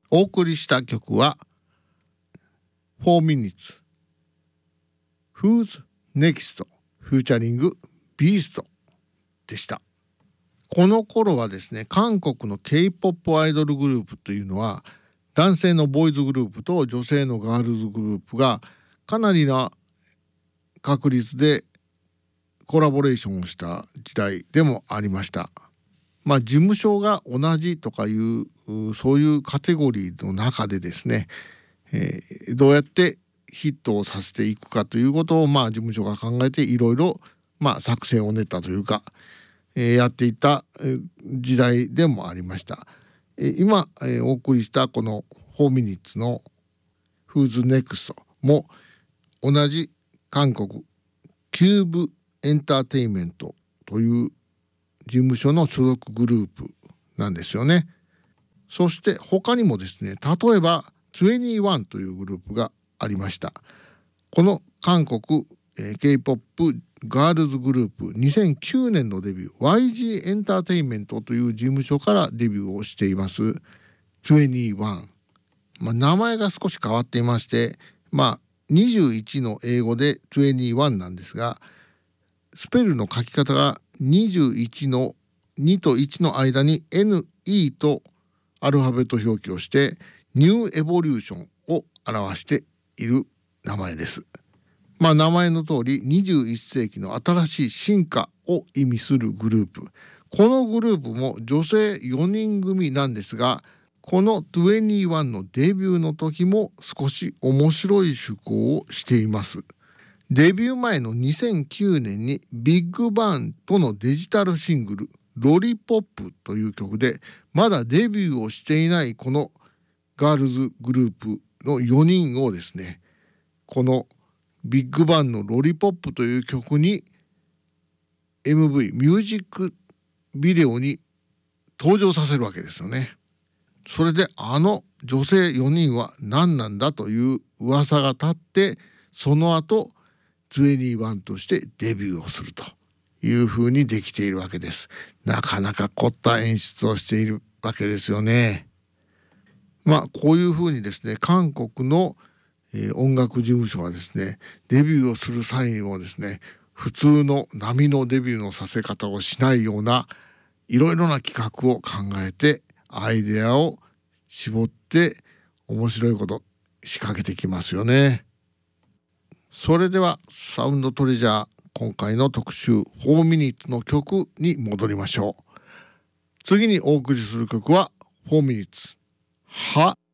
お送りした曲は4 minutes Who's Next フューチャリングビーストでした。この頃はですね、韓国の K-POP アイドルグループというのは男性のボーイズグループと女性のガールズグループがかなりな確率でコラボレーションをした時代でもありました。事務所が同じとかいうそういうカテゴリーの中でですね、どうやってヒットをさせていくかということを事務所が考えていろいろ作戦を練ったというか、やっていた時代でもありました。今、お送りしたこの4 minutesの Who's Next も同じ韓国キューブエンターテインメントという事務所の所属グループなんですよね。そして他にもですね、例えば21というグループがありました。この韓国、K-POP ガールズグループ2009年のデビュー YG エンターテインメントという事務所からデビューをしています21。名前が少し変わっていまして、21の英語で21なんですが、スペルの書き方が21の2と1の間に NE とアルファベット表記をしてニューエボリューションを表している名前です。名前の通り21世紀の新しい進化を意味するグループ。このグループも女性4人組なんですが、この21のデビューの時も少し面白い趣向をしています。デビュー前の2009年にビッグバンとのデジタルシングルロリポップという曲でまだデビューをしていないこのガールズグループの4人をですね、このビッグバンのロリポップという曲に MV ミュージックビデオに登場させるわけですよね。それで女性4人は何なんだという噂が立って、その後21としてデビューをするというふうにできているわけです。なかなか凝った演出をしているわけですよね。こういうふうにですね、韓国の音楽事務所はですね、デビューをする際にもですね、普通の波のデビューのさせ方をしないようないろいろな企画を考えてアイデアを絞って面白いこと仕掛けてきますよね。それではサウンドトレジャー、今回の特集4 minutes の曲に戻りましょう。次にお送りする曲は4 minutes は